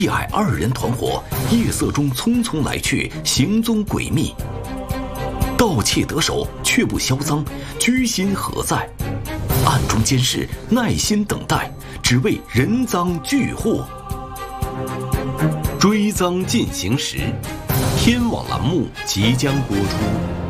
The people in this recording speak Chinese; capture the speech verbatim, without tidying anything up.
厉害二人团伙夜色中匆匆来去，行踪诡秘。盗窃得手，却不销赃，居心何在？暗中监视，耐心等待，只为人赃俱获。追赃进行时，天网栏目即将播出。